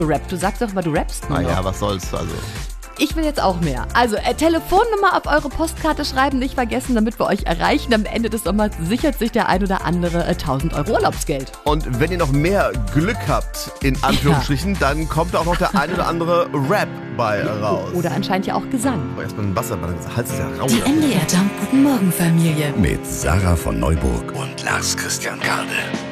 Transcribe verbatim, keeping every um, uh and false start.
gerappt. Du sagst doch mal, du rappst nur Naja, noch. was soll's, also. Ich will jetzt auch mehr. Also, äh, Telefonnummer auf eure Postkarte schreiben, nicht vergessen, damit wir euch erreichen. Am Ende des Sommers sichert sich der ein oder andere äh, tausend Euro Urlaubsgeld. Und wenn ihr noch mehr Glück habt, in Anführungsstrichen, ja. dann kommt da auch noch der ein oder andere Rap bei raus. Oder anscheinend ja auch Gesang. Aber erstmal ein Wasser, mein Hals ist ja rau. Die N D R Jump Guten Morgen Familie. Mit Sarah von Neuburg und Lars Christian Kade.